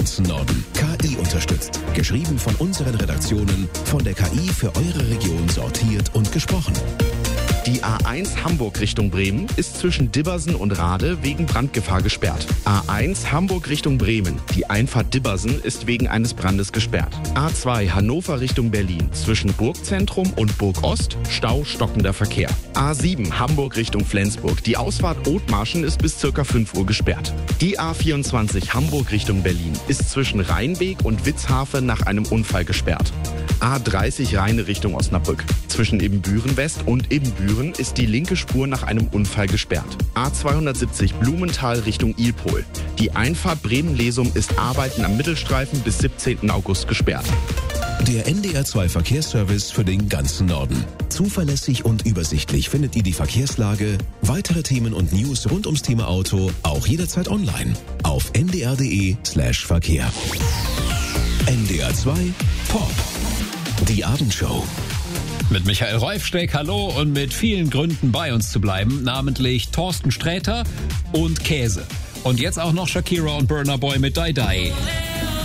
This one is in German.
ganzen Norden. KI unterstützt. Geschrieben von unseren Redaktionen, von der KI für eure Region sortiert und gesprochen. Die A1 Hamburg Richtung Bremen ist zwischen Dibbersen und Rade wegen Brandgefahr gesperrt. A1 Hamburg Richtung Bremen. Die Einfahrt Dibbersen ist wegen eines Brandes gesperrt. A2 Hannover Richtung Berlin. Zwischen Burgzentrum und Burgost Stau, stockender Verkehr. A7 Hamburg Richtung Flensburg. Die Ausfahrt Othmarschen ist bis ca. 5 Uhr gesperrt. Die A24 Hamburg Richtung Berlin ist zwischen Rheinbeek und Witzhafe nach einem Unfall gesperrt. A30 Rheine Richtung Osnabrück. Zwischen Ibbenbüren West und Ibbenbüren ist die linke Spur nach einem Unfall gesperrt. A270 Blumenthal Richtung Ilpol. Die Einfahrt Bremen-Lesum ist Arbeiten am Mittelstreifen bis 17. August gesperrt. Der NDR2 Verkehrsservice für den ganzen Norden. Zuverlässig und übersichtlich findet ihr die Verkehrslage, weitere Themen und News rund ums Thema Auto auch jederzeit online auf ndr.de/Verkehr. NDR2 Pop. Die Abendshow. Mit Michael Reufsteck, hallo, und mit vielen Gründen bei uns zu bleiben, namentlich Thorsten Sträter und Käse. Und jetzt auch noch Shakira und Burna Boy mit Die Die.